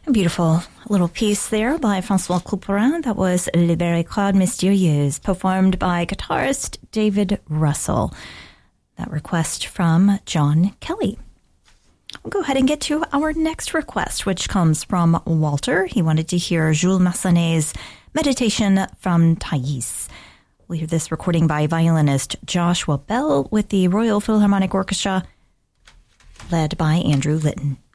A beautiful little piece there by François Couperin. That was Les Barricades Mystérieuses, performed by guitarist David Russell. That request from John Kelly. We'll go ahead and get to our next request, which comes from Walter. He wanted to hear Jules Massenet's Meditation from Thais. We'll hear this recording by violinist Joshua Bell with the Royal Philharmonic Orchestra, led by Andrew Litton.